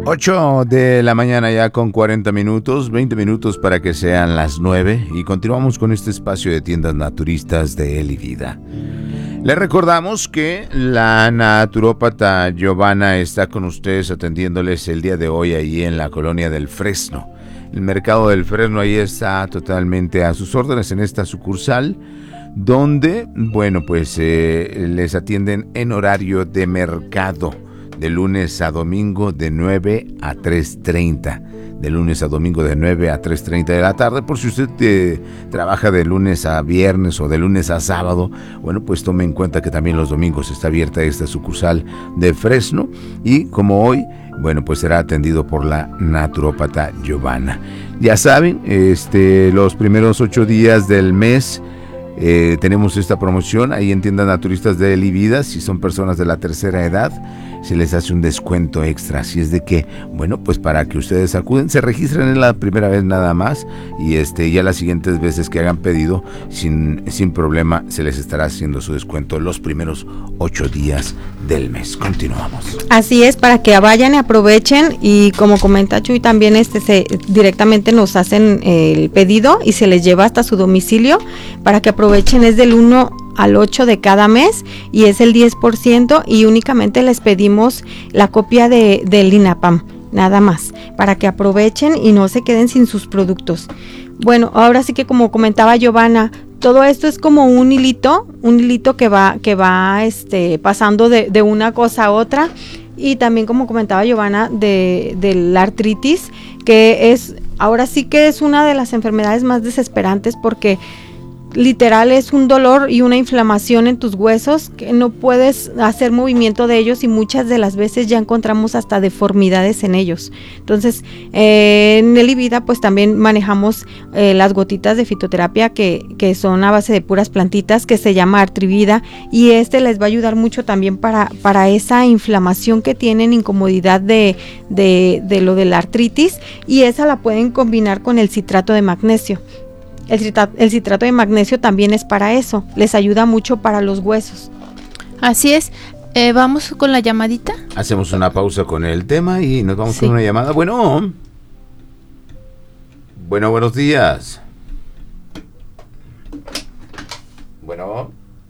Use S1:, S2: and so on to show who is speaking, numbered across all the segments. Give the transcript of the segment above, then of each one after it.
S1: 8 de la mañana ya con 40 minutos, 20 minutos para que sean las 9 y continuamos con este espacio de tiendas naturistas de Él y Vida. Les recordamos que la naturópata Giovanna está con ustedes atendiéndoles el día de hoy ahí en la colonia del Fresno. El mercado del Fresno ahí está totalmente a sus órdenes en esta sucursal donde, bueno, pues les atienden en horario de mercado. De lunes a domingo de 9 a 3:30. De lunes a domingo de 9 a 3:30 de la tarde. Por si usted trabaja de lunes a viernes o de lunes a sábado, bueno, pues tome en cuenta que también los domingos está abierta esta sucursal de Fresno. Y como hoy, bueno, pues será atendido por la naturópata Giovanna. Ya saben, los primeros 8 días del mes tenemos esta promoción ahí en Tiendas Naturistas de Él y Vida. Si son personas de la tercera edad, se les hace un descuento extra. Así es de que, bueno, pues para que ustedes acuden, se registren en la primera vez nada más y ya las siguientes veces que hagan pedido, sin problema, se les estará haciendo su descuento los primeros 8 días del mes. Continuamos.
S2: Así es, para que vayan y aprovechen, y como comenta Chuy, también directamente nos hacen el pedido y se les lleva hasta su domicilio para que aprovechen. Es del 1 al 8 de cada mes y es el 10%, y únicamente les pedimos la copia del INAPAM, nada más, para que aprovechen y no se queden sin sus productos. Bueno, ahora sí que como comentaba Giovanna, todo esto es como un hilito que va pasando de una cosa a otra. Y también como comentaba Giovanna de la artritis, que ahora sí que es una de las enfermedades más desesperantes, porque literal es un dolor y una inflamación en tus huesos que no puedes hacer movimiento de ellos, y muchas de las veces ya encontramos hasta deformidades en ellos. Entonces, en Él y Vida pues también manejamos las gotitas de fitoterapia que son a base de puras plantitas, que se llama Artrivida, y les va a ayudar mucho también para esa inflamación que tienen, incomodidad de lo de la artritis, y esa la pueden combinar con el citrato de magnesio. El citrato de magnesio también es para eso, les ayuda mucho para los huesos.
S3: Así es. Vamos con la llamadita.
S1: Hacemos una pausa con el tema y nos vamos con una llamada. Bueno, buenos días. Bueno.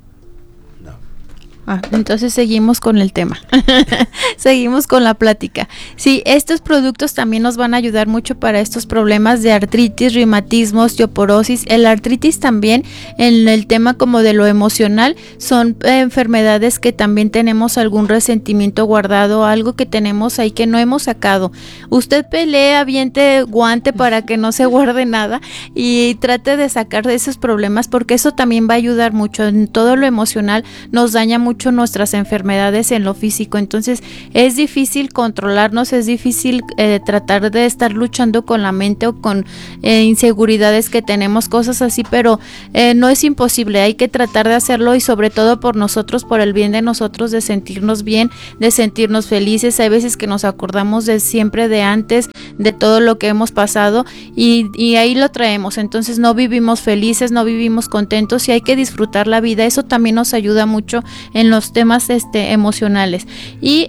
S3: Entonces seguimos con el tema. Seguimos con la plática. Sí, estos productos también nos van a ayudar mucho para estos problemas de artritis, reumatismo, osteoporosis. El artritis también, en el tema como de lo emocional, son enfermedades que también tenemos algún resentimiento guardado, algo que tenemos ahí que no hemos sacado. Usted pelea, aviente guante para que no se guarde nada y trate de sacar de esos problemas, porque eso también va a ayudar mucho. En todo lo emocional nos daña mucho nuestras enfermedades en lo físico. Entonces es difícil controlarnos, es difícil tratar de estar luchando con la mente o con inseguridades que tenemos, cosas así, pero no es imposible. Hay que tratar de hacerlo, y sobre todo por nosotros, por el bien de nosotros, de sentirnos bien, de sentirnos felices. Hay veces que nos acordamos de siempre, de antes, de todo lo que hemos pasado, y ahí lo traemos. Entonces no vivimos felices, no vivimos contentos, y hay que disfrutar la vida. Eso también nos ayuda mucho en los temas emocionales. Y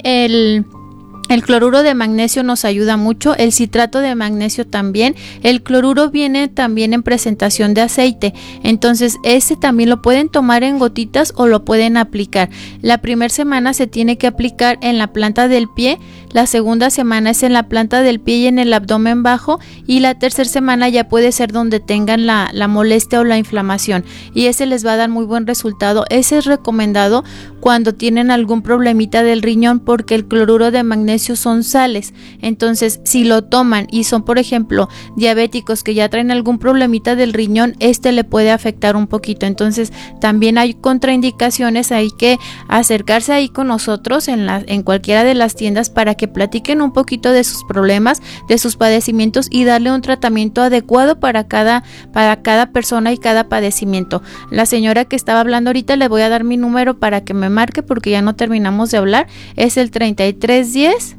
S3: el cloruro de magnesio nos ayuda mucho, el citrato de magnesio también. El cloruro viene también en presentación de aceite, entonces ese también lo pueden tomar en gotitas o lo pueden aplicar. La primera semana se tiene que aplicar en la planta del pie, la segunda semana es en la planta del pie y en el abdomen bajo, y la tercera semana ya puede ser donde tengan la molestia o la inflamación, y ese les va a dar muy buen resultado. Ese es recomendado cuando tienen algún problemita del riñón, porque el cloruro de magnesio son sales. Entonces si lo toman y son, por ejemplo, diabéticos que ya traen algún problemita del riñón, le puede afectar un poquito. Entonces también hay contraindicaciones, hay que acercarse ahí con nosotros en cualquiera de las tiendas para que platiquen un poquito de sus problemas, de sus padecimientos, y darle un tratamiento adecuado para cada persona y cada padecimiento. La señora que estaba hablando ahorita, le voy a dar mi número para que me marque, porque ya no terminamos de hablar. Es el 3310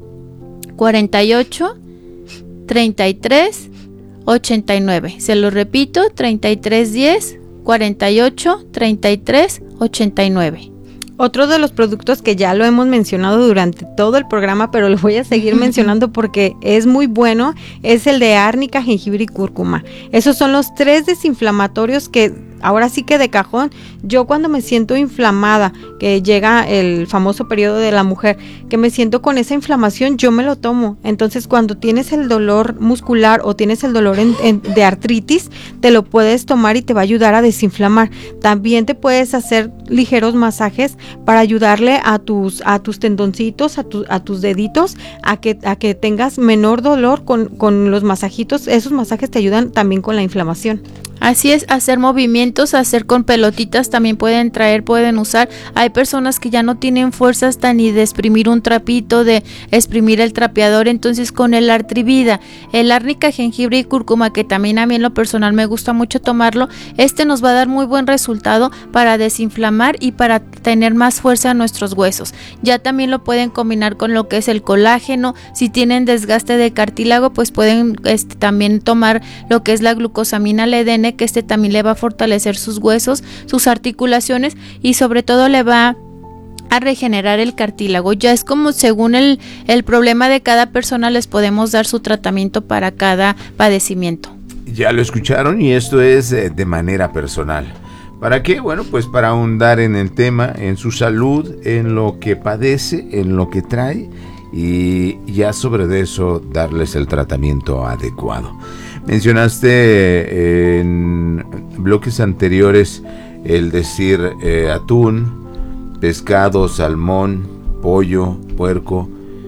S3: 48 33 89. Se lo repito, 3310 48 33 89.
S2: Otro de los productos que ya lo hemos mencionado durante todo el programa, pero lo voy a seguir mencionando porque es muy bueno, es el de árnica, jengibre y cúrcuma. Esos son los 3 desinflamatorios que ahora sí que de cajón, yo cuando me siento inflamada, que llega el famoso periodo de la mujer, que me siento con esa inflamación, yo me lo tomo. Entonces cuando tienes el dolor muscular o tienes el dolor de artritis, te lo puedes tomar y te va a ayudar a desinflamar. También te puedes hacer ligeros masajes para ayudarle a tus tendoncitos, a tus deditos, a que tengas menor dolor con los masajitos. Esos masajes te ayudan también con la inflamación.
S3: Así es, hacer movimientos, hacer con pelotitas también pueden usar. Hay personas que ya no tienen fuerza hasta ni de exprimir un trapito, de exprimir el trapeador. Entonces con el Artrivida, el árnica, jengibre y cúrcuma, que también a mí en lo personal me gusta mucho tomarlo, nos va a dar muy buen resultado para desinflamar y para tener más fuerza en nuestros huesos. Ya también lo pueden combinar con lo que es el colágeno. Si tienen desgaste de cartílago, pues pueden también tomar lo que es la glucosamina LDN, que también le va a fortalecer sus huesos, sus articulaciones y sobre todo le va a regenerar el cartílago. Ya es como según el problema de cada persona les podemos dar su tratamiento para cada padecimiento.
S1: Ya lo escucharon y esto es de manera personal. ¿Para qué? Bueno, pues para ahondar en el tema, en su salud, en lo que padece, en lo que trae y ya sobre eso darles el tratamiento adecuado. Mencionaste en bloques anteriores el decir atún, pescado, salmón, pollo, puerco.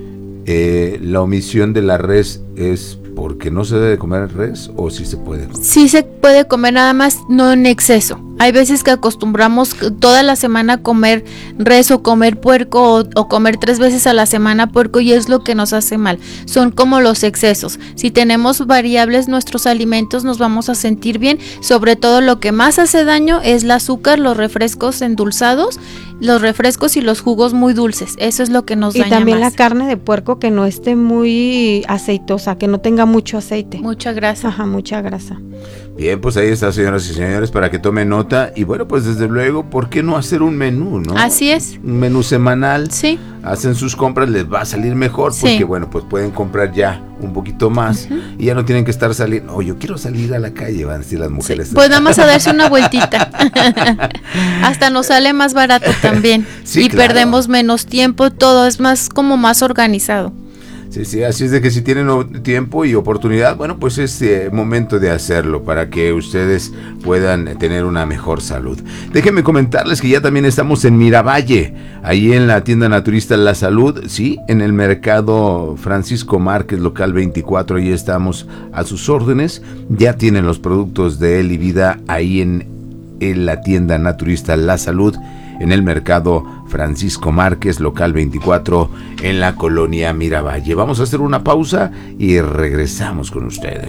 S1: La omisión de la res es porque no se debe comer res o sí se puede comer.
S3: Sí se puede comer, nada más no en exceso. Hay veces que acostumbramos toda la semana comer res o comer puerco o comer 3 veces a la semana puerco y es lo que nos hace mal. Son como los excesos. Si tenemos variables nuestros alimentos nos vamos a sentir bien. Sobre todo lo que más hace daño es el azúcar, los refrescos endulzados, los refrescos y los jugos muy dulces. Eso es lo que nos daña más. Y
S2: también la carne de puerco que no esté muy aceitosa, que no tenga mucho aceite.
S3: Mucha grasa.
S2: Ajá, mucha grasa.
S1: Bien, pues ahí está, señoras y señores, para que tomen nota. Y bueno, pues desde luego, ¿por qué no hacer un menú, no?
S3: Así es.
S1: Un menú semanal.
S3: Sí.
S1: Hacen sus compras, les va a salir mejor, porque bueno, pues pueden comprar ya un poquito más y ya no tienen que estar saliendo. Yo quiero salir a la calle, van a decir las mujeres.
S3: Sí. Pues nada más a darse una vueltita. Hasta nos sale más barato también. Sí, y claro, perdemos menos tiempo, todo es más organizado.
S1: Sí, así es de que si tienen tiempo y oportunidad, bueno, pues es momento de hacerlo para que ustedes puedan tener una mejor salud. Déjenme comentarles que ya también estamos en Miravalle, ahí en la tienda naturista La Salud, sí, en el mercado Francisco Márquez, local 24, ahí estamos a sus órdenes. Ya tienen los productos de Elivida ahí en la tienda naturista La Salud, en el mercado Francisco Márquez, local 24, en la colonia Miravalle. Vamos a hacer una pausa y regresamos con ustedes.